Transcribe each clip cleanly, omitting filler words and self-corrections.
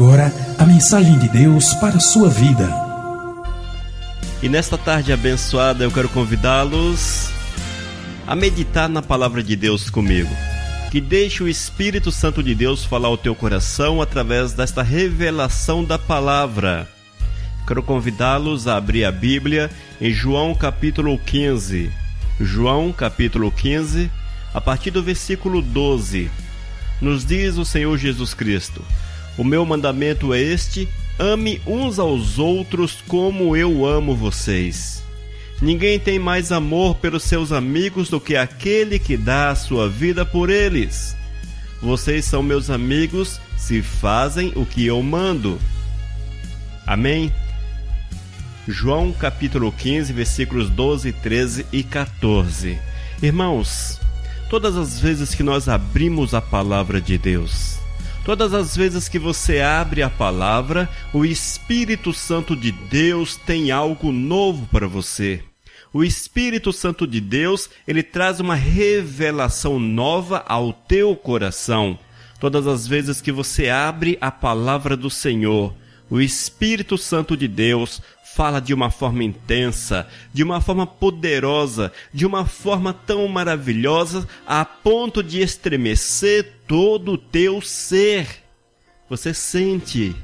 agora a mensagem de Deus para a sua vida. E nesta tarde abençoada eu quero convidá-los a meditar na palavra de Deus comigo. Que deixe o Espírito Santo de Deus falar ao teu coração através desta revelação da palavra. Quero convidá-los a abrir a Bíblia em João capítulo 15. João capítulo 15, a partir do versículo 12. Nos diz o Senhor Jesus Cristo: o meu mandamento é este: ame uns aos outros como eu amo vocês. Ninguém tem mais amor pelos seus amigos do que aquele que dá a sua vida por eles. Vocês são meus amigos se fazem o que eu mando. Amém? João capítulo 15, versículos 12, 13 e 14. Irmãos, todas as vezes que nós abrimos a palavra de Deus, todas as vezes que você abre a palavra, o Espírito Santo de Deus tem algo novo para você. O Espírito Santo de Deus, ele traz uma revelação nova ao teu coração. Todas as vezes que você abre a palavra do Senhor, o Espírito Santo de Deus fala de uma forma intensa, de uma forma poderosa, de uma forma tão maravilhosa, a ponto de estremecer todo o teu ser. Você sente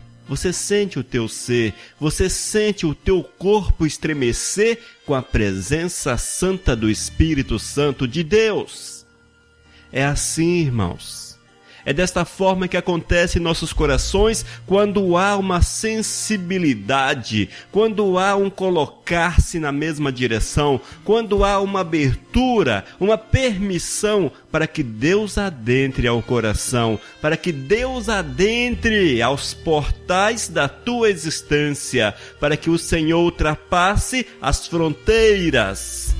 o teu ser, você sente o teu corpo estremecer com a presença santa do Espírito Santo de Deus. É assim, irmãos. É desta forma que acontece em nossos corações quando há uma sensibilidade, quando há um colocar-se na mesma direção, quando há uma abertura, uma permissão para que Deus adentre ao coração, para que Deus adentre aos portais da tua existência, para que o Senhor ultrapasse as fronteiras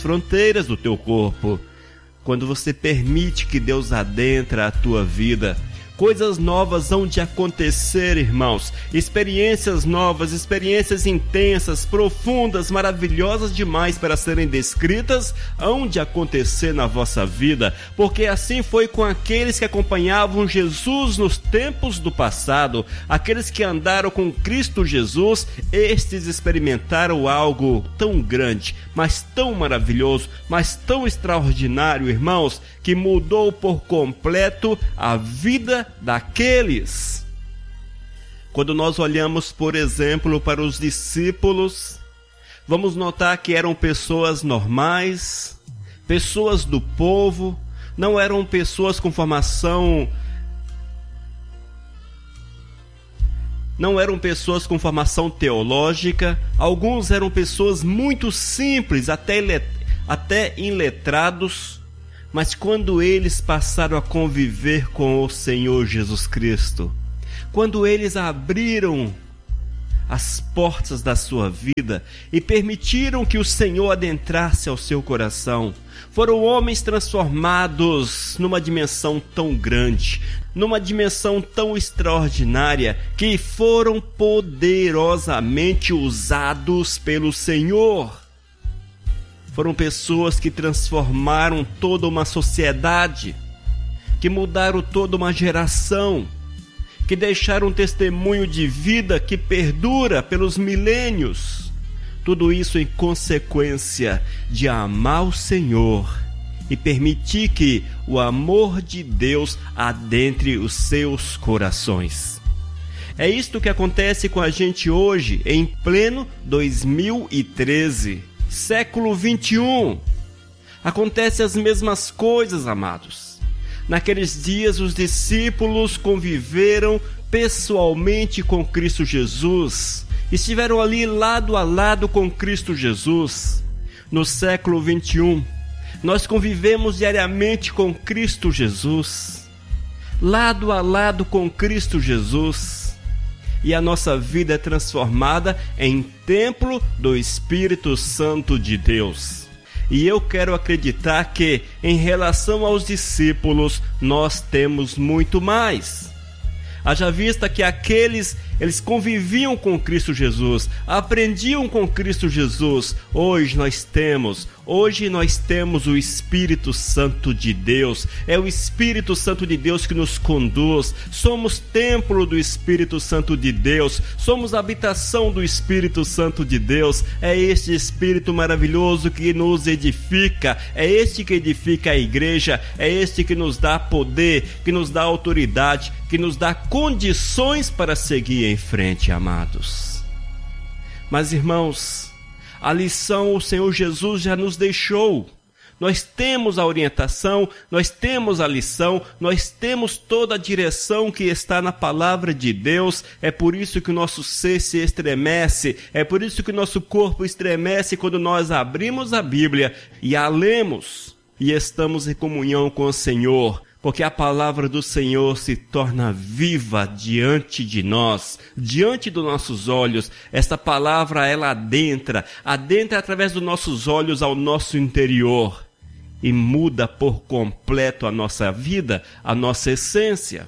do teu corpo. Quando você permite que Deus adentre a tua vida, coisas novas hão de acontecer, irmãos. Experiências novas, experiências intensas, profundas, maravilhosas demais para serem descritas, hão de acontecer na vossa vida. Porque assim foi com aqueles que acompanhavam Jesus nos tempos do passado. Aqueles que andaram com Cristo Jesus, estes experimentaram algo tão grande, mas tão maravilhoso, mas tão extraordinário, irmãos, que mudou por completo a vida daqueles. Quando nós olhamos, por exemplo, para os discípulos, vamos notar que eram pessoas normais, pessoas do povo, não eram pessoas com formação, teológica. Alguns eram pessoas muito simples, até iletrados. Mas quando eles passaram a conviver com o Senhor Jesus Cristo, quando eles abriram as portas da sua vida e permitiram que o Senhor adentrasse ao seu coração, foram homens transformados numa dimensão tão grande, numa dimensão tão extraordinária, que foram poderosamente usados pelo Senhor. Foram pessoas que transformaram toda uma sociedade, que mudaram toda uma geração, que deixaram um testemunho de vida que perdura pelos milênios. Tudo isso em consequência de amar o Senhor e permitir que o amor de Deus adentre os seus corações. É isto que acontece com a gente hoje, em pleno 2013. Século 21. Acontece as mesmas coisas, amados. Naqueles dias os discípulos conviveram pessoalmente com Cristo Jesus. Estiveram ali lado a lado com Cristo Jesus. No século 21, nós convivemos diariamente com Cristo Jesus. Lado a lado com Cristo Jesus. E a nossa vida é transformada em templo do Espírito Santo de Deus. E eu quero acreditar que, em relação aos discípulos, nós temos muito mais. Haja vista que aqueles Eles conviviam com Cristo Jesus, aprendiam com Cristo Jesus. Hoje nós temos o Espírito Santo de Deus. É o Espírito Santo de Deus que nos conduz. Somos templo do Espírito Santo de Deus. Somos habitação do Espírito Santo de Deus. É este Espírito maravilhoso que nos edifica. É este que edifica a igreja. É este que nos dá poder, que nos dá autoridade, que nos dá condições para seguir em frente, amados. Mas, irmãos, a lição o Senhor Jesus já nos deixou. Nós temos a orientação, nós temos a lição, nós temos toda a direção que está na palavra de Deus. É por isso que o nosso ser se estremece, é por isso que o nosso corpo estremece quando nós abrimos a Bíblia e a lemos e estamos em comunhão com o Senhor. Porque a palavra do Senhor se torna viva diante de nós, diante dos nossos olhos. Esta palavra, ela adentra através dos nossos olhos ao nosso interior e muda por completo a nossa vida, a nossa essência.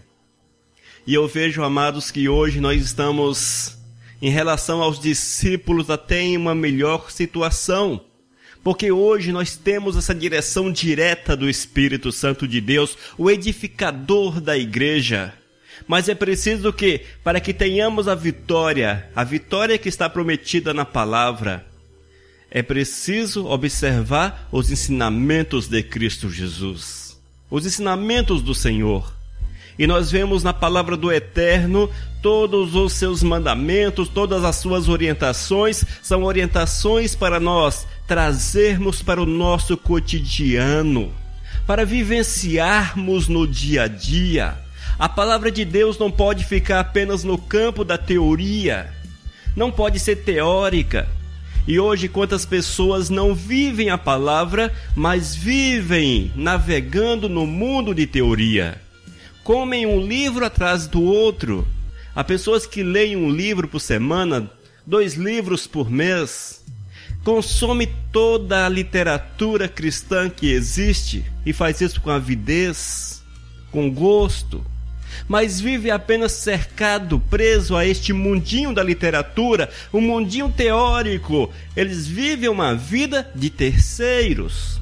E eu vejo, amados, que hoje nós estamos, em relação aos discípulos, até em uma melhor situação. Porque hoje nós temos essa direção direta do Espírito Santo de Deus, o edificador da igreja. Mas é preciso que, para que tenhamos a vitória que está prometida na palavra, é preciso observar os ensinamentos de Cristo Jesus, os ensinamentos do Senhor. E nós vemos na palavra do Eterno todos os seus mandamentos, todas as suas orientações, são orientações para nós trazermos para o nosso cotidiano, para vivenciarmos no dia a dia. A palavra de Deus não pode ficar apenas no campo da teoria, não pode ser teórica. E hoje quantas pessoas não vivem a palavra, mas vivem navegando no mundo de teoria. Comem um livro atrás do outro. Há pessoas que leem um livro por semana, 2 livros por mês. Consome toda a literatura cristã que existe e faz isso com avidez, com gosto. Mas vive apenas cercado, preso a este mundinho da literatura, um mundinho teórico. Eles vivem uma vida de terceiros.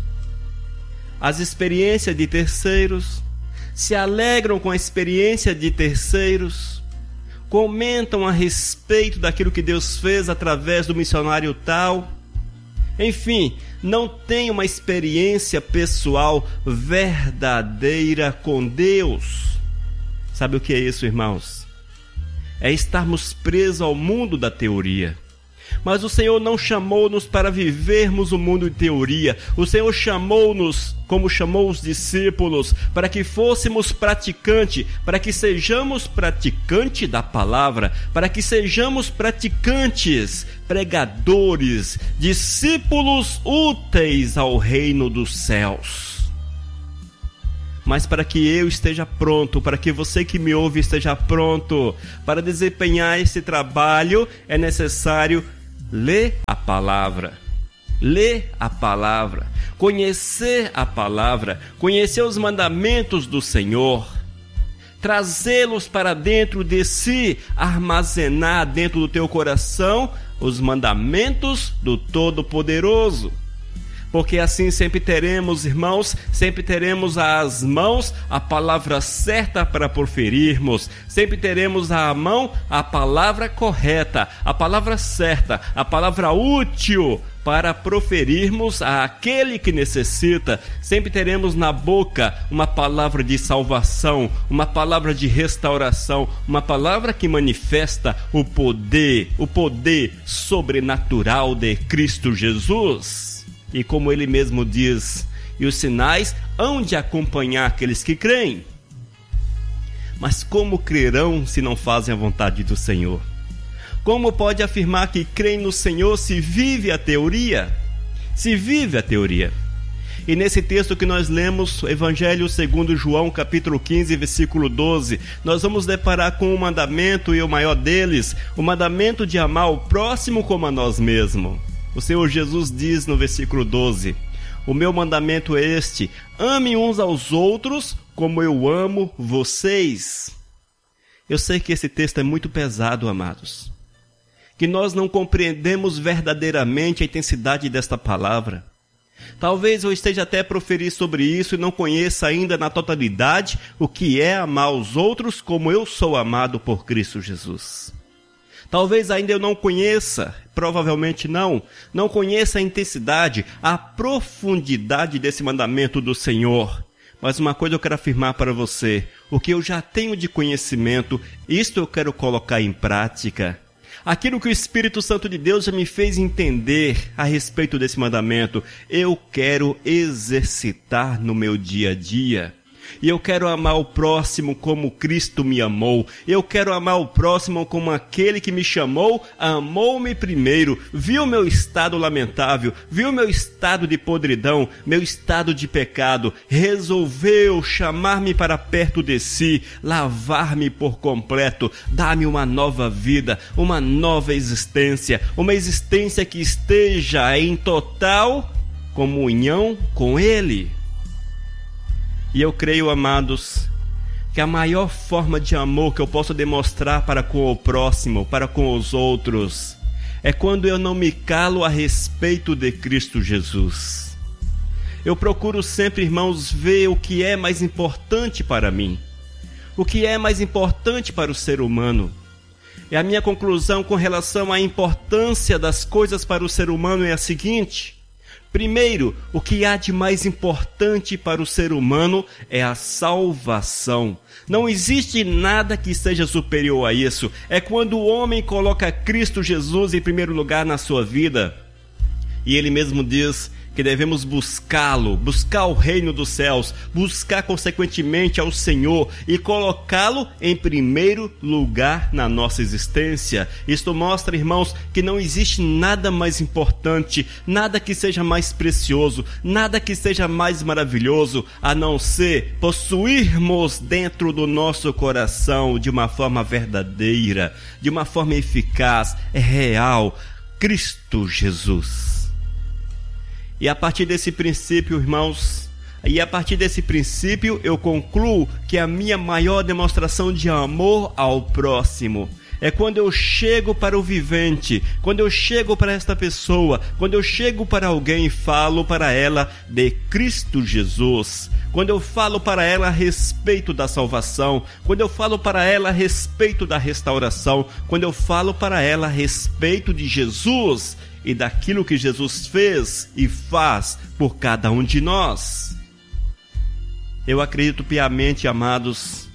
As experiências de terceiros, se alegram com a experiência de terceiros, comentam a respeito daquilo que Deus fez através do missionário tal. Enfim, não tem uma experiência pessoal verdadeira com Deus. Sabe o que é isso, irmãos? É estarmos presos ao mundo da teoria. Mas o Senhor não chamou-nos para vivermos o mundo de teoria. O Senhor chamou-nos, como chamou os discípulos, para que fôssemos praticantes, para que sejamos praticantes da palavra, para que sejamos praticantes, pregadores, discípulos úteis ao reino dos céus. Mas para que eu esteja pronto, para que você que me ouve esteja pronto para desempenhar esse trabalho, é necessário ler a palavra, conhecer a palavra, conhecer os mandamentos do Senhor, trazê-los para dentro de si, armazenar dentro do teu coração os mandamentos do Todo-Poderoso. Porque assim sempre teremos, irmãos, sempre teremos às mãos a palavra certa para proferirmos. Sempre teremos à mão a palavra correta, a palavra certa, a palavra útil para proferirmos àquele que necessita. Sempre teremos na boca uma palavra de salvação, uma palavra de restauração, uma palavra que manifesta o poder sobrenatural de Cristo Jesus. E como ele mesmo diz, e os sinais hão de acompanhar aqueles que creem. Mas como crerão se não fazem a vontade do Senhor? Como pode afirmar que creem no Senhor se vive a teoria? Se vive a teoria. E nesse texto que nós lemos, o Evangelho segundo João, capítulo 15, versículo 12, nós vamos deparar com um mandamento, e o maior deles, o mandamento de amar o próximo como a nós mesmos. O Senhor Jesus diz no versículo 12, o meu mandamento é este, ame uns aos outros como eu amo vocês. Eu sei que esse texto é muito pesado, amados. Que nós não compreendemos verdadeiramente a intensidade desta palavra. Talvez eu esteja até a proferir sobre isso e não conheça ainda na totalidade o que é amar os outros como eu sou amado por Cristo Jesus. Talvez ainda eu não conheça, provavelmente não conheça a intensidade, a profundidade desse mandamento do Senhor. Mas uma coisa eu quero afirmar para você, o que eu já tenho de conhecimento, isto eu quero colocar em prática. Aquilo que o Espírito Santo de Deus já me fez entender a respeito desse mandamento, eu quero exercitar no meu dia a dia. E eu quero amar o próximo como Cristo me amou. Eu quero amar o próximo como aquele que me chamou, amou-me primeiro, viu meu estado lamentável, viu meu estado de podridão, meu estado de pecado, resolveu chamar-me para perto de si, lavar-me por completo, dar-me uma nova vida, uma nova existência, uma existência que esteja em total comunhão com Ele. E eu creio, amados, que a maior forma de amor que eu posso demonstrar para com o próximo, para com os outros, é quando eu não me calo a respeito de Cristo Jesus. Eu procuro sempre, irmãos, ver o que é mais importante para mim, o que é mais importante para o ser humano. E a minha conclusão com relação à importância das coisas para o ser humano é a seguinte: primeiro, o que há de mais importante para o ser humano é a salvação. Não existe nada que seja superior a isso. É quando o homem coloca Cristo Jesus em primeiro lugar na sua vida. E ele mesmo diz que devemos buscá-lo, buscar o reino dos céus, buscar consequentemente ao Senhor e colocá-lo em primeiro lugar na nossa existência. Isto mostra, irmãos, que não existe nada mais importante, nada que seja mais precioso, nada que seja mais maravilhoso, a não ser possuirmos dentro do nosso coração de uma forma verdadeira, de uma forma eficaz, real, Cristo Jesus. E a partir desse princípio, irmãos, eu concluo que a minha maior demonstração de amor ao próximo é quando eu chego para o vivente, quando eu chego para esta pessoa, quando eu chego para alguém e falo para ela de Cristo Jesus, quando eu falo para ela a respeito da salvação, quando eu falo para ela a respeito da restauração, quando eu falo para ela a respeito de Jesus e daquilo que Jesus fez e faz por cada um de nós. Eu acredito piamente, amados,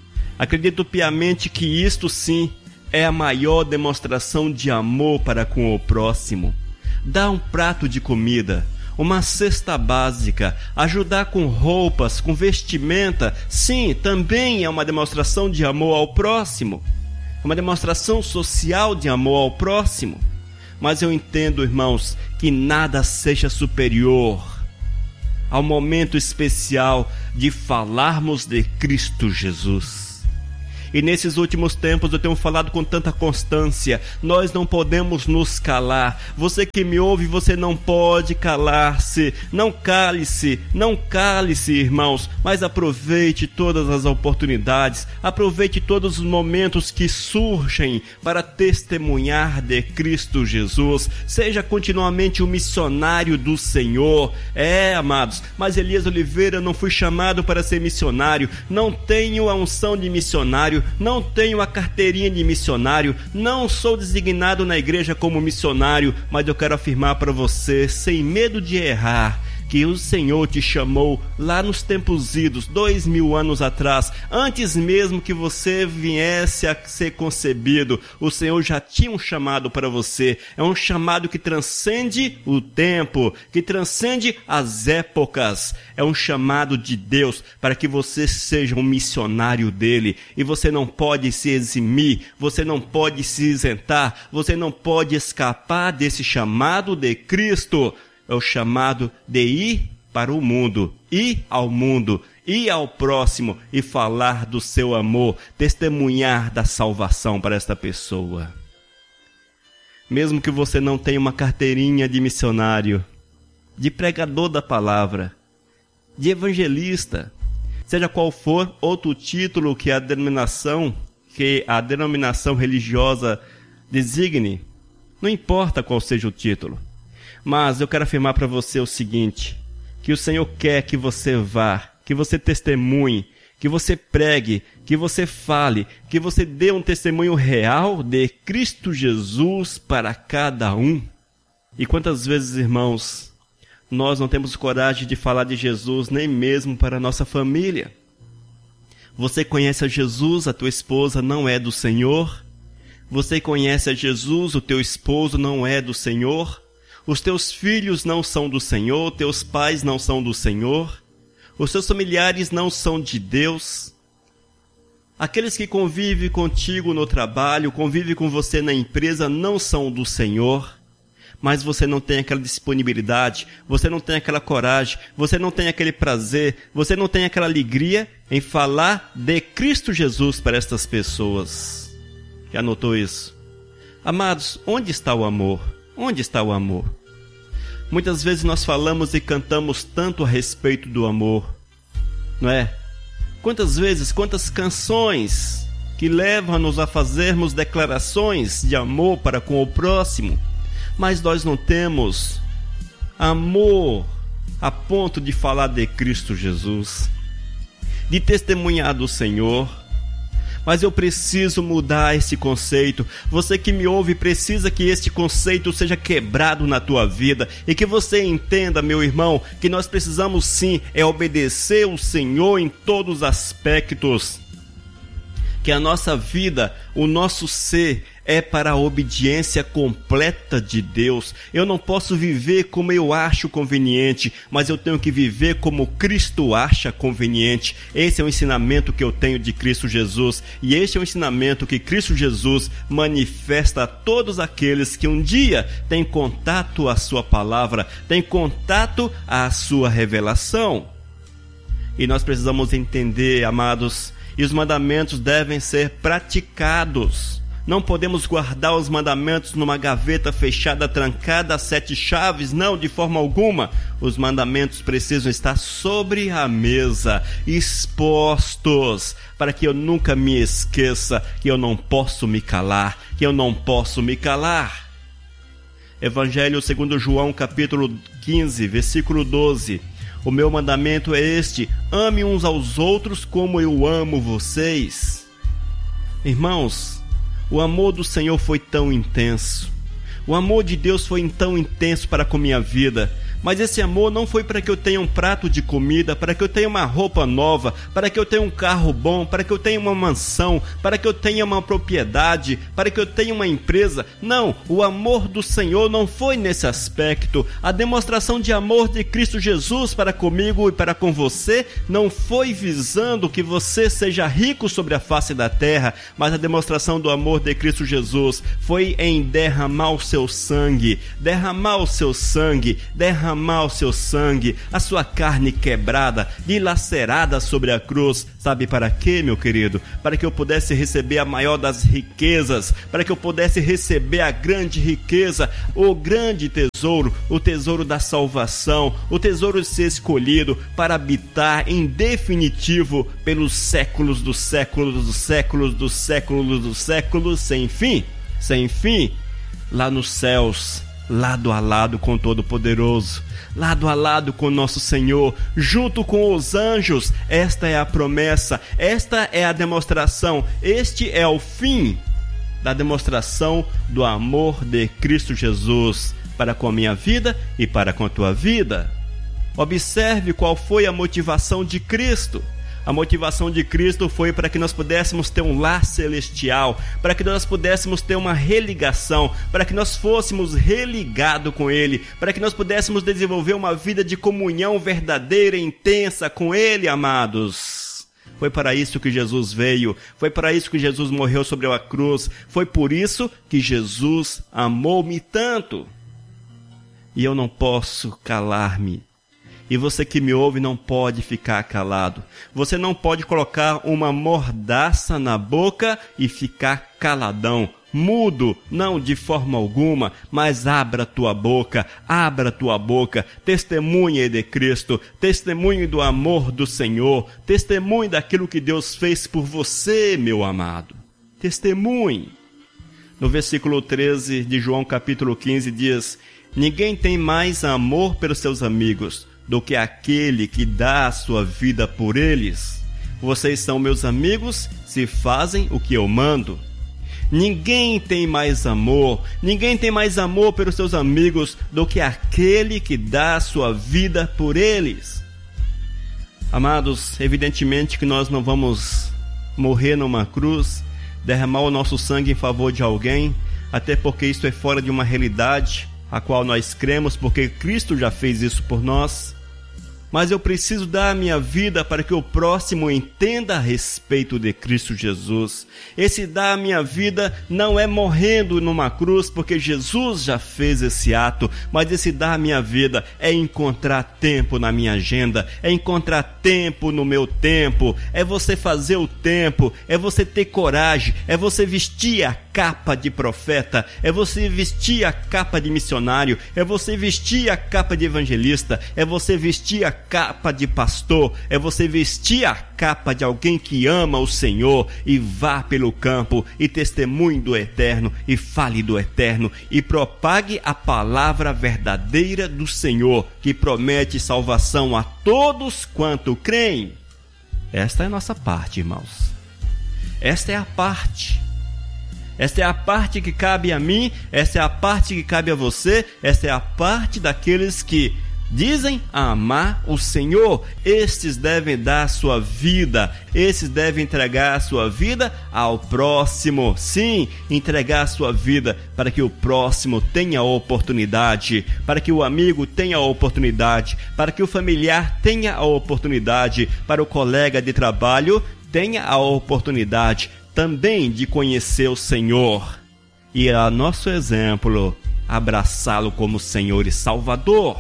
que isto sim é a maior demonstração de amor para com o próximo. Dar um prato de comida, uma cesta básica, ajudar com roupas, com vestimenta, sim, também é uma demonstração de amor ao próximo, uma demonstração social de amor ao próximo. Mas eu entendo, irmãos, que nada seja superior ao momento especial de falarmos de Cristo Jesus. E nesses últimos tempos eu tenho falado com tanta constância, nós não podemos nos calar. Você que me ouve, você não pode calar-se. Não cale-se, irmãos, mas aproveite todas as oportunidades, aproveite todos os momentos que surgem para testemunhar de Cristo Jesus. Seja continuamente um missionário do Senhor. Amados, mas Elias Oliveira, não fui chamado para ser missionário, não tenho a unção de missionário, não tenho a carteirinha de missionário, não sou designado na igreja como missionário, mas eu quero afirmar para você, sem medo de errar, que o Senhor te chamou lá nos tempos idos, 2000 anos atrás, antes mesmo que você viesse a ser concebido, o Senhor já tinha um chamado para você. É um chamado que transcende o tempo, que transcende as épocas. É um chamado de Deus para que você seja um missionário dele. E você não pode se eximir, você não pode se isentar, você não pode escapar desse chamado de Cristo. É o chamado de ir para o mundo, ir ao mundo, ir ao próximo e falar do seu amor, testemunhar da salvação para esta pessoa. Mesmo que você não tenha uma carteirinha de missionário, de pregador da palavra, de evangelista, seja qual for outro título que a denominação que a denominação religiosa designe, não importa qual seja o título. Mas eu quero afirmar para você o seguinte, que o Senhor quer que você vá, que você testemunhe, que você pregue, que você fale, que você dê um testemunho real de Cristo Jesus para cada um. E quantas vezes, irmãos, nós não temos coragem de falar de Jesus nem mesmo para a nossa família? Você conhece a Jesus, a tua esposa não é do Senhor? Você conhece a Jesus, o teu esposo não é do Senhor? Os teus filhos não são do Senhor, teus pais não são do Senhor? Os seus familiares não são de Deus? Aqueles que convivem contigo no trabalho, convivem com você na empresa, não são do Senhor? Mas você não tem aquela disponibilidade, você não tem aquela coragem, você não tem aquele prazer, você não tem aquela alegria em falar de Cristo Jesus para estas pessoas. Já notou isso? Amados, onde está o amor? Onde está o amor? Muitas vezes nós falamos e cantamos tanto a respeito do amor, não é? Quantas vezes, quantas canções que levam-nos a fazermos declarações de amor para com o próximo, mas nós não temos amor a ponto de falar de Cristo Jesus, de testemunhar do Senhor. Mas eu preciso mudar esse conceito. Você que me ouve precisa que este conceito seja quebrado na tua vida e que você entenda, meu irmão, que nós precisamos sim obedecer o Senhor em todos os aspectos. Que a nossa vida, o nosso ser é para a obediência completa de Deus. Eu não posso viver como eu acho conveniente, mas eu tenho que viver como Cristo acha conveniente. Esse é o ensinamento que eu tenho de Cristo Jesus, e este é o ensinamento que Cristo Jesus manifesta a todos aqueles que um dia têm contato à sua palavra, têm contato à sua revelação. E nós precisamos entender, amados, e os mandamentos devem ser praticados. Não podemos guardar os mandamentos numa gaveta fechada, trancada a 7 chaves, não, de forma alguma. Os mandamentos precisam estar sobre a mesa, expostos, para que eu nunca me esqueça que eu não posso me calar, que eu não posso me calar. Evangelho segundo João, capítulo 15, versículo 12. O meu mandamento é este: ame uns aos outros como eu amo vocês. Irmãos, o amor do Senhor foi tão intenso. O amor de Deus foi tão intenso para com minha vida. Mas esse amor não foi para que eu tenha um prato de comida, para que eu tenha uma roupa nova, para que eu tenha um carro bom, para que eu tenha uma mansão, para que eu tenha uma propriedade, para que eu tenha uma empresa. Não, o amor do Senhor não foi nesse aspecto. A demonstração de amor de Cristo Jesus para comigo e para com você não foi visando que você seja rico sobre a face da terra, mas a demonstração do amor de Cristo Jesus foi em derramar o seu sangue, a sua carne quebrada, dilacerada sobre a cruz. Sabe para quê, meu querido? Para que eu pudesse receber a maior das riquezas, para que eu pudesse receber a grande riqueza, o grande tesouro, o tesouro da salvação, o tesouro de ser escolhido para habitar em definitivo pelos séculos dos séculos dos séculos dos séculos dos séculos, sem fim, lá nos céus, lado a lado com o Todo-Poderoso, lado a lado com nosso Senhor, junto com os anjos. Esta é a promessa, esta é a demonstração, este é o fim da demonstração do amor de Cristo Jesus para com a minha vida e para com a tua vida. Observe qual foi a motivação de Cristo. A motivação de Cristo foi para que nós pudéssemos ter um lar celestial, para que nós pudéssemos ter uma religação, para que nós fôssemos religados com Ele, para que nós pudéssemos desenvolver uma vida de comunhão verdadeira e intensa com Ele, amados. Foi para isso que Jesus veio, foi para isso que Jesus morreu sobre a cruz, foi por isso que Jesus amou-me tanto. E eu não posso calar-me. E você que me ouve não pode ficar calado. Você não pode colocar uma mordaça na boca e ficar caladão, mudo, não de forma alguma, mas abra tua boca, testemunhe de Cristo, testemunhe do amor do Senhor, testemunhe daquilo que Deus fez por você, meu amado. testemunhe. No versículo 13 de João capítulo 15 diz: ninguém tem mais amor pelos seus amigos do que aquele que dá a sua vida por eles. Vocês são meus amigos se fazem o que eu mando. Ninguém tem mais amor pelos seus amigos do que aquele que dá a sua vida por eles. Amados, evidentemente que nós não vamos morrer numa cruz, derramar o nosso sangue em favor de alguém, até porque isso é fora de uma realidade a qual nós cremos, porque Cristo já fez isso por nós. Mas eu preciso dar a minha vida para que o próximo entenda a respeito de Cristo Jesus. Esse dar a minha vida não é morrendo numa cruz, porque Jesus já fez esse ato, mas esse dar a minha vida é encontrar tempo na minha agenda, é encontrar tempo no meu tempo, é você fazer o tempo, é você ter coragem, é você vestir a capa de profeta, é você vestir a capa de missionário, é você vestir a capa de evangelista, é você vestir a capa de pastor, é você vestir a capa de alguém que ama o Senhor e vá pelo campo e testemunhe do eterno e fale do eterno e propague a palavra verdadeira do Senhor, que promete salvação a todos quanto creem. Esta é a nossa parte, irmãos. Esta é a parte. Esta é a parte que cabe a mim, esta é a parte que cabe a você, esta é a parte daqueles que dizem amar o Senhor. Estes devem dar a sua vida, estes devem entregar a sua vida ao próximo. Sim, entregar a sua vida para que o próximo tenha a oportunidade, para que o amigo tenha a oportunidade, para que o familiar tenha a oportunidade, para o colega de trabalho tenha a oportunidade também de conhecer o Senhor e, a nosso exemplo, abraçá-lo como Senhor e Salvador.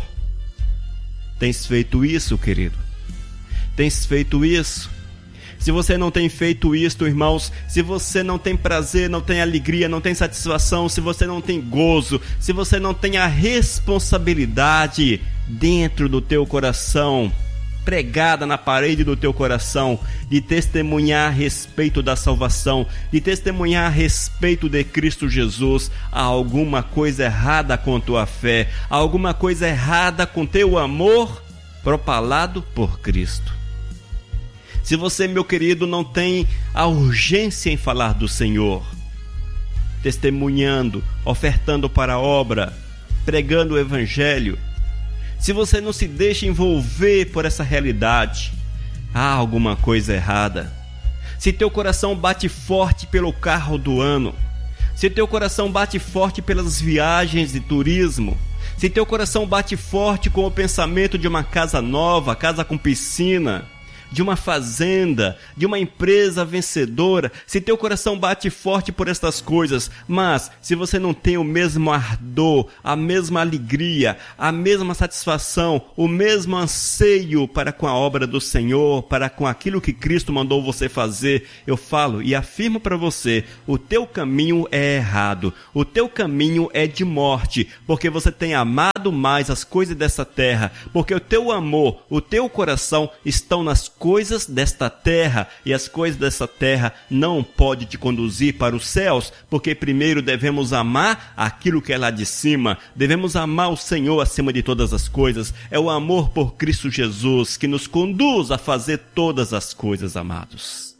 Tens feito isso, querido? Tens feito isso? Se você não tem feito isto, irmãos, se você não tem prazer, não tem alegria, não tem satisfação, se você não tem gozo, se você não tem a responsabilidade dentro do teu coração, pregada na parede do teu coração, de testemunhar a respeito da salvação, de testemunhar a respeito de Cristo Jesus, há alguma coisa errada com tua fé, há alguma coisa errada com teu amor propalado por Cristo. Se você, meu querido, não tem a urgência em falar do Senhor, testemunhando, ofertando para a obra, pregando o Evangelho, se você não se deixa envolver por essa realidade, há alguma coisa errada. Se teu coração bate forte pelo carro do ano, se teu coração bate forte pelas viagens de turismo, se teu coração bate forte com o pensamento de uma casa nova, casa com piscina, de uma fazenda, de uma empresa vencedora, se teu coração bate forte por estas coisas, mas se você não tem o mesmo ardor, a mesma alegria, a mesma satisfação, o mesmo anseio para com a obra do Senhor, para com aquilo que Cristo mandou você fazer, eu falo e afirmo para você, o teu caminho é errado, o teu caminho é de morte, porque você tem amado mais as coisas dessa terra, porque o teu amor, o teu coração estão nas coisas desta terra, e as coisas dessa terra não podem te conduzir para os céus, porque primeiro devemos amar aquilo que é lá de cima, devemos amar o Senhor acima de todas as coisas. É o amor por Cristo Jesus que nos conduz a fazer todas as coisas, amados.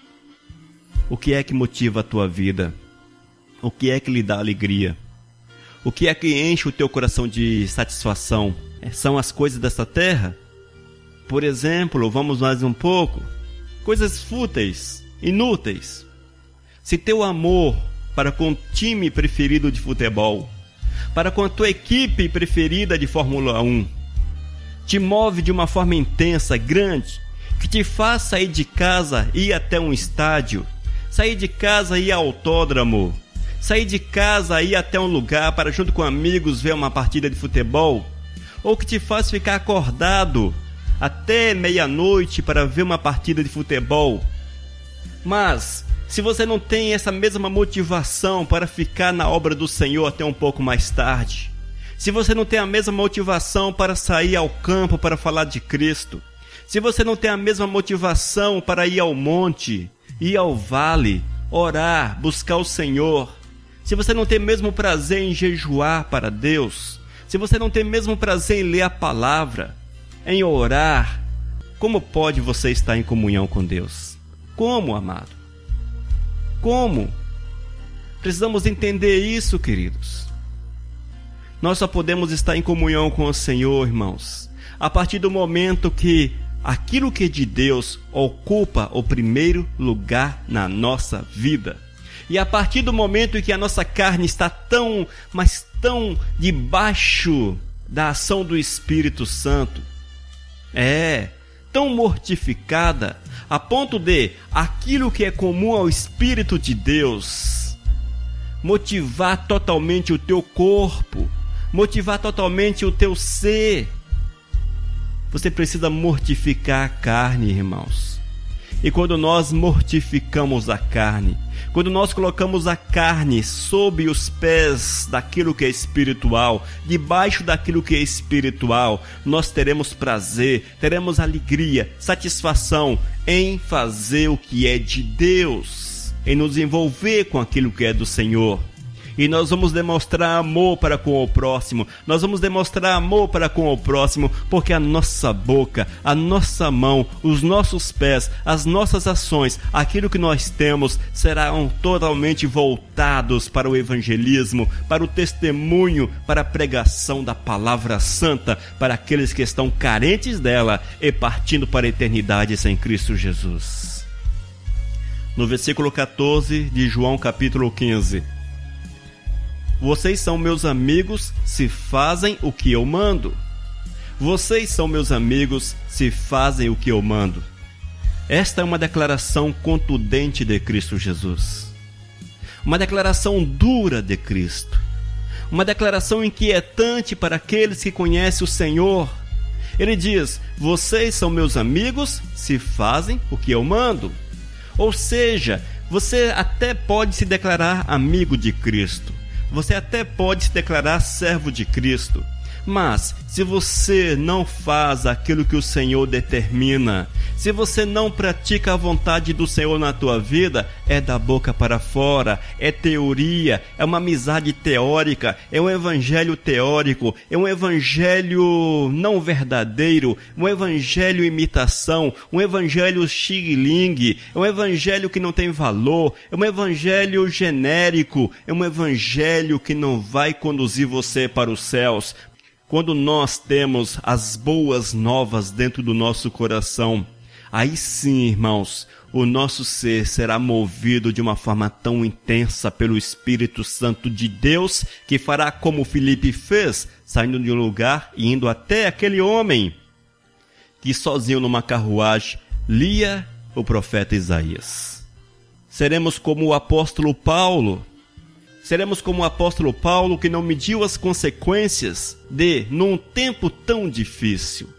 O que é que motiva a tua vida? O que é que lhe dá alegria? O que é que enche o teu coração de satisfação? São as coisas desta terra? Por exemplo, vamos mais um pouco, coisas fúteis, inúteis. Se teu amor para com o time preferido de futebol, para com a tua equipe preferida de Fórmula 1, te move de uma forma intensa, grande, que te faz sair de casa e ir até um estádio, sair de casa e ir ao autódromo, sair de casa e ir até um lugar para junto com amigos ver uma partida de futebol, ou que te faz ficar acordado até meia-noite para ver uma partida de futebol. Mas, se você não tem essa mesma motivação para ficar na obra do Senhor até um pouco mais tarde, se você não tem a mesma motivação para sair ao campo para falar de Cristo, se você não tem a mesma motivação para ir ao monte, ir ao vale, orar, buscar o Senhor, se você não tem mesmo prazer em jejuar para Deus, se você não tem mesmo prazer em ler a palavra, em orar, como pode você estar em comunhão com Deus? Como, amado? Como? Precisamos entender isso, queridos. Nós só podemos estar em comunhão com o Senhor, irmãos, a partir do momento que aquilo que é de Deus ocupa o primeiro lugar na nossa vida. E a partir do momento em que a nossa carne está tão debaixo da ação do Espírito Santo, tão mortificada, a ponto de aquilo que é comum ao Espírito de Deus motivar totalmente o teu corpo, motivar totalmente o teu ser. Você precisa mortificar a carne, irmãos. E quando nós mortificamos a carne, quando nós colocamos a carne sob os pés daquilo que é espiritual, debaixo daquilo que é espiritual, nós teremos prazer, teremos alegria, satisfação em fazer o que é de Deus, em nos envolver com aquilo que é do Senhor. E nós vamos demonstrar amor para com o próximo. Nós vamos demonstrar amor para com o próximo, porque a nossa boca, a nossa mão, os nossos pés, as nossas ações, aquilo que nós temos, serão totalmente voltados para o evangelismo, para o testemunho, para a pregação da palavra santa, para aqueles que estão carentes dela e partindo para a eternidade sem Cristo Jesus. No versículo 14 de João capítulo 15. Vocês são meus amigos se fazem o que eu mando. Vocês são meus amigos se fazem o que eu mando. Esta é uma declaração contundente de Cristo Jesus. Uma declaração dura de Cristo. Uma declaração inquietante para aqueles que conhecem o Senhor. Ele diz: vocês são meus amigos se fazem o que eu mando. Ou seja, você até pode se declarar amigo de Cristo. Você até pode se declarar servo de Cristo, mas se você não faz aquilo que o Senhor determina, se você não pratica a vontade do Senhor na tua vida, é da boca para fora, é teoria, é uma amizade teórica, é um evangelho teórico, é um evangelho não verdadeiro, um evangelho imitação, um evangelho xing-ling, é um evangelho que não tem valor, é um evangelho genérico, é um evangelho que não vai conduzir você para os céus. Quando nós temos as boas novas dentro do nosso coração, aí sim, irmãos, o nosso ser será movido de uma forma tão intensa pelo Espírito Santo de Deus, que fará como Filipe fez, saindo de um lugar e indo até aquele homem que sozinho numa carruagem lia o profeta Isaías. Seremos como o apóstolo Paulo. Seremos como o apóstolo Paulo, que não mediu as consequências de, num tempo tão difícil,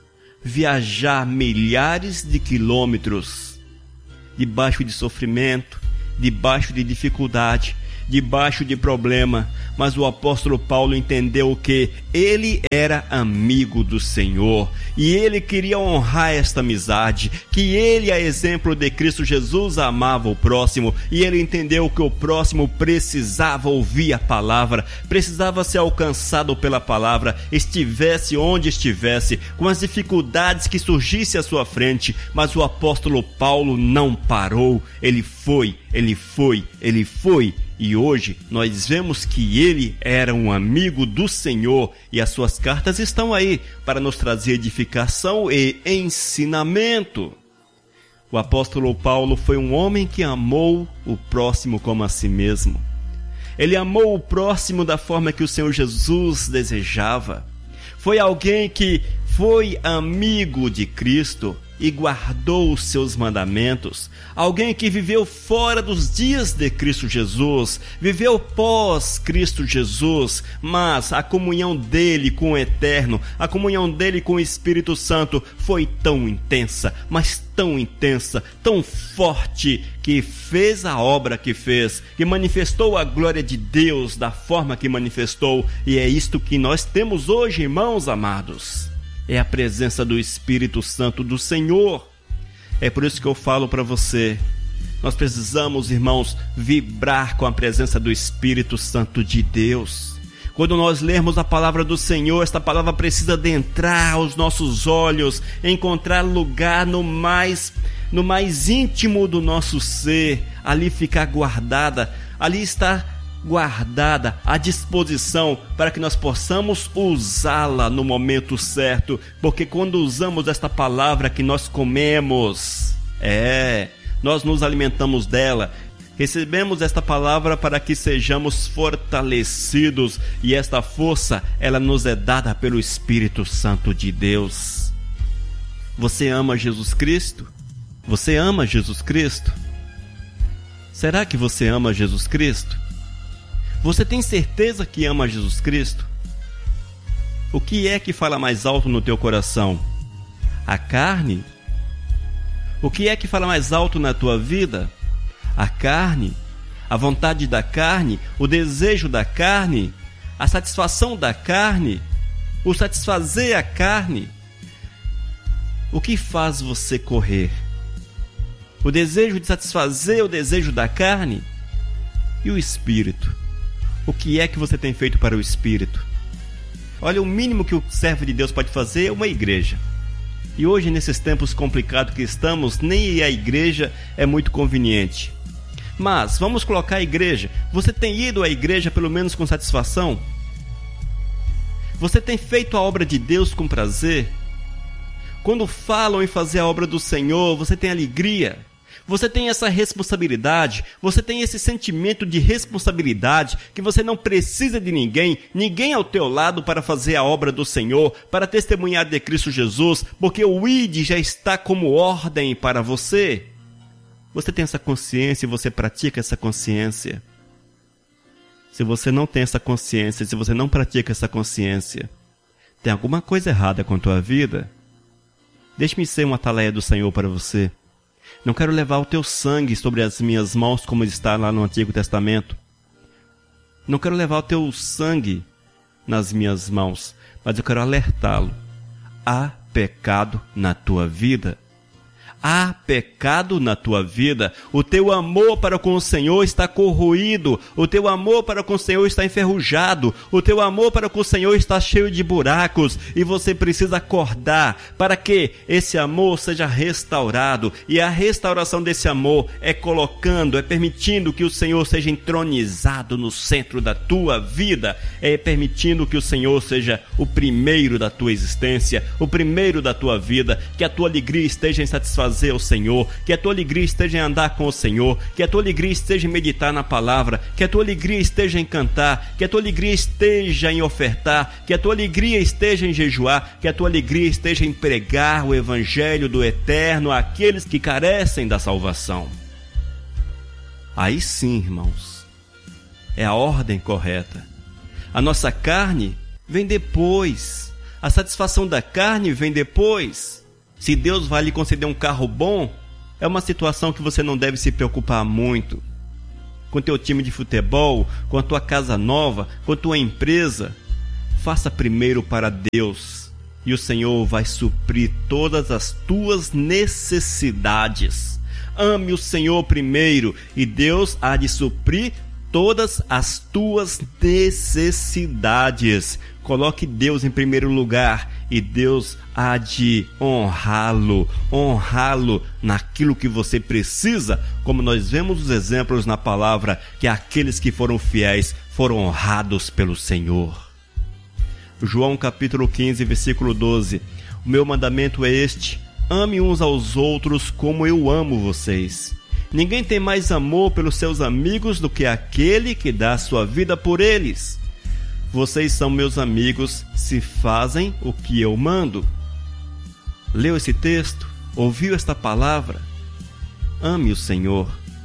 viajar milhares de quilômetros, debaixo de sofrimento, debaixo de dificuldade, debaixo de problema. Mas o apóstolo Paulo entendeu que ele era amigo do Senhor e ele queria honrar esta amizade, que ele, a exemplo de Cristo Jesus, amava o próximo, e ele entendeu que o próximo precisava ouvir a palavra, precisava ser alcançado pela palavra, estivesse onde estivesse, com as dificuldades que surgissem à sua frente. Mas o apóstolo Paulo não parou, ele foi. E hoje nós vemos que ele era um amigo do Senhor, e as suas cartas estão aí para nos trazer edificação e ensinamento. O apóstolo Paulo foi um homem que amou o próximo como a si mesmo. Ele amou o próximo da forma que o Senhor Jesus desejava. Foi alguém que foi amigo de Cristo e guardou os seus mandamentos. Alguém que viveu fora dos dias de Cristo Jesus, viveu pós Cristo Jesus, mas a comunhão dele com o Eterno, a comunhão dele com o Espírito Santo foi tão intensa, mas tão intensa, tão forte, que fez a obra que fez, que manifestou a glória de Deus da forma que manifestou. E é isto que nós temos hoje, irmãos amados. É a presença do Espírito Santo do Senhor. É por isso que eu falo para você, Nós precisamos, irmãos, vibrar com a presença do Espírito Santo de Deus. Quando nós lermos a palavra do Senhor, esta palavra precisa adentrar aos nossos olhos, encontrar lugar no mais íntimo do nosso ser, ali ficar guardada, ali está guardada à disposição para que nós possamos usá-la no momento certo, porque quando usamos esta palavra que nós comemos, nós nos alimentamos dela, recebemos esta palavra para que sejamos fortalecidos, e esta força, ela nos é dada pelo Espírito Santo de Deus. Você ama Jesus Cristo? Você ama Jesus Cristo? Será que você ama Jesus Cristo? Você tem certeza que ama Jesus Cristo? O que é que fala mais alto no teu coração? A carne? O que é que fala mais alto na tua vida? A carne? A vontade da carne? O desejo da carne? A satisfação da carne? O satisfazer a carne? O que faz você correr? O desejo de satisfazer o desejo da carne? E o Espírito? O que é que você tem feito para o Espírito? Olha, o mínimo que o servo de Deus pode fazer é uma igreja. E hoje, nesses tempos complicados que estamos, nem a igreja é muito conveniente. Mas, vamos colocar a igreja. Você tem ido à igreja pelo menos com satisfação? Você tem feito a obra de Deus com prazer? Quando falam em fazer a obra do Senhor, você tem alegria? Você tem essa responsabilidade, você tem esse sentimento de responsabilidade, que você não precisa de ninguém ao teu lado para fazer a obra do Senhor, para testemunhar de Cristo Jesus, porque o ID já está como ordem para você. Você tem essa consciência e você pratica essa consciência. Se você não tem essa consciência, se você não pratica essa consciência, tem alguma coisa errada com a tua vida? Deixe-me ser uma atalaia do Senhor para você. Não quero levar o teu sangue sobre as minhas mãos, como está lá no Antigo Testamento. Não quero levar o teu sangue nas minhas mãos, mas eu quero alertá-lo. Há pecado na tua vida. Há pecado na tua vida. O teu amor para com o Senhor está corroído. O teu amor para com o Senhor está enferrujado. O teu amor para com o Senhor está cheio de buracos. E você precisa acordar para que esse amor seja restaurado. E a restauração desse amor é permitindo que o Senhor seja entronizado no centro da tua vida. É permitindo que o Senhor seja o primeiro da tua existência, o primeiro da tua vida. Que a tua alegria esteja em satisfazer o Senhor, que a tua alegria esteja em andar com o Senhor, que a tua alegria esteja em meditar na palavra, que a tua alegria esteja em cantar, que a tua alegria esteja em ofertar, que a tua alegria esteja em jejuar, que a tua alegria esteja em pregar o Evangelho do Eterno àqueles que carecem da salvação. Aí sim, irmãos, é a ordem correta. A nossa carne vem depois, a satisfação da carne vem depois. Se Deus vai lhe conceder um carro bom, é uma situação que você não deve se preocupar muito. Com teu time de futebol, com a tua casa nova, com a tua empresa, faça primeiro para Deus, e o Senhor vai suprir todas as tuas necessidades. Ame o Senhor primeiro, e Deus há de suprir todas as tuas necessidades. Coloque Deus em primeiro lugar e Deus há de honrá-lo naquilo que você precisa, como nós vemos os exemplos na palavra, que aqueles que foram fiéis foram honrados pelo Senhor. João capítulo 15, versículo 12. O meu mandamento é este: ame uns aos outros como eu amo vocês. Ninguém tem mais amor pelos seus amigos do que aquele que dá sua vida por eles. Vocês são meus amigos se fazem o que eu mando. Leu esse texto? Ouviu esta palavra? Ame o Senhor.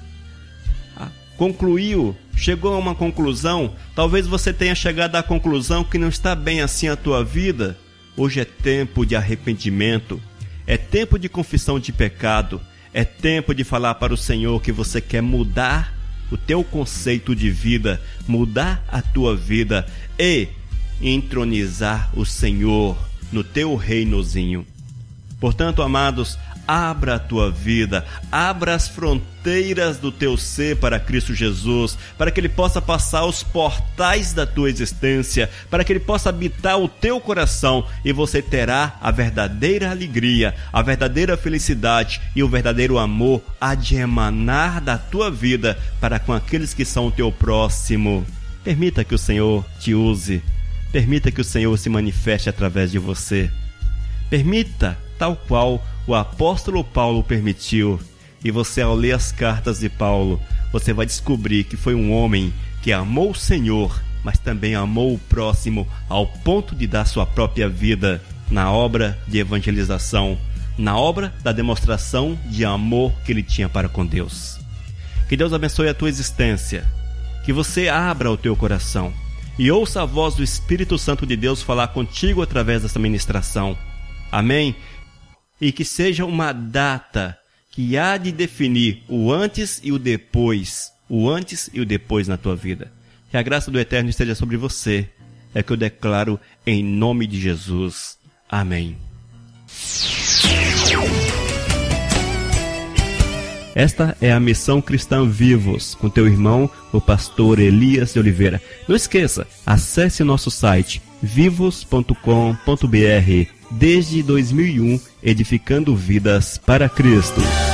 Concluiu? Chegou a uma conclusão? Talvez você tenha chegado à conclusão que não está bem assim a tua vida. Hoje é tempo de arrependimento. É tempo de confissão de pecado. É tempo de falar para o Senhor que você quer mudar o teu conceito de vida, mudar a tua vida e entronizar o Senhor no teu reinozinho. Portanto, amados, abra a tua vida, abra as fronteiras do teu ser para Cristo Jesus, para que Ele possa passar os portais da tua existência, para que Ele possa habitar o teu coração e você terá a verdadeira alegria, a verdadeira felicidade e o verdadeiro amor há de emanar da tua vida para com aqueles que são o teu próximo. Permita que o Senhor te use, permita que o Senhor se manifeste através de você. Permita, tal qual o apóstolo Paulo permitiu. E você, ao ler as cartas de Paulo, você vai descobrir que foi um homem que amou o Senhor, mas também amou o próximo ao ponto de dar sua própria vida na obra de evangelização, na obra da demonstração de amor que ele tinha para com Deus. Que Deus abençoe a tua existência, que você abra o teu coração e ouça a voz do Espírito Santo de Deus falar contigo através dessa ministração. Amém? E que seja uma data que há de definir o antes e o depois na tua vida. Que a graça do Eterno esteja sobre você. É que eu declaro em nome de Jesus. Amém. Esta é a Missão Cristã Vivos, com teu irmão, o pastor Elias de Oliveira. Não esqueça, acesse nosso site vivos.com.br. Desde 2001, edificando vidas para Cristo.